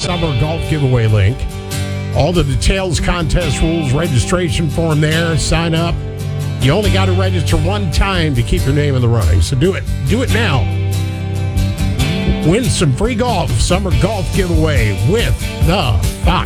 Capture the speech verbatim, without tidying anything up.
Summer Golf Giveaway link. All the details, contest rules, registration form there. Sign up. You only got to register one time to keep your name in the running, so do it. Do it now. Win some free golf, Summer Golf Giveaway with the Fox.